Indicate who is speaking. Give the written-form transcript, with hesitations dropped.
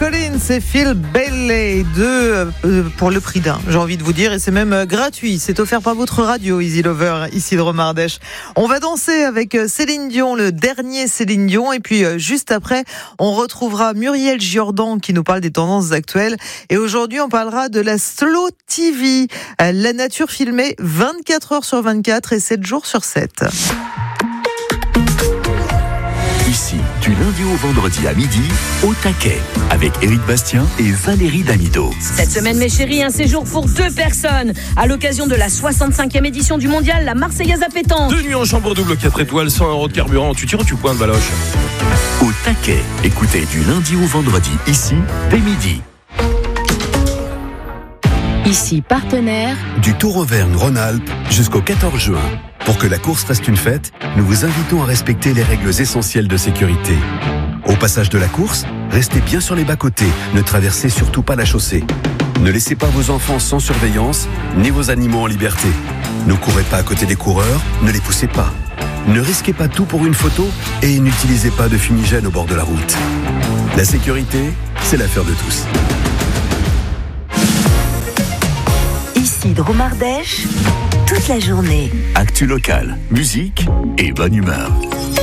Speaker 1: Collins et Phil Bailey, pour le prix d'un, j'ai envie de vous dire, et c'est même gratuit. C'est offert par votre radio Easy Lover, ici de Romardèche. On va danser avec Céline Dion, le dernier Céline Dion, et puis juste après, on retrouvera Muriel Giordan qui nous parle des tendances actuelles. Et aujourd'hui, on parlera de la Slow TV, la nature filmée 24 heures sur 24 et 7 jours sur 7.
Speaker 2: Ici, du lundi au vendredi à midi, au taquet, avec Éric Bastien et Valérie Damido.
Speaker 3: Cette semaine, mes chéris, un séjour pour 2 personnes. À l'occasion de la 65e édition du mondial, la Marseillaise à pétanque.
Speaker 4: 2 nuits en chambre double, 4 étoiles, 100 € de carburant. Tu tires ou tu pointes, Valoche?
Speaker 2: Au taquet, écoutez du lundi au vendredi, ici, dès midi.
Speaker 3: Ici, partenaire
Speaker 5: Du Tour Auvergne-Rhône-Alpes jusqu'au 14 juin. Pour que la course reste une fête, nous vous invitons à respecter les règles essentielles de sécurité. Au passage de la course, restez bien sur les bas-côtés, ne traversez surtout pas la chaussée. Ne laissez pas vos enfants sans surveillance, ni vos animaux en liberté. Ne courez pas à côté des coureurs, ne les poussez pas. Ne risquez pas tout pour une photo et n'utilisez pas de fumigène au bord de la route. La sécurité, c'est l'affaire de tous.
Speaker 6: Ici de Romardèche, toute la journée.
Speaker 2: Actu local, musique et bonne humeur.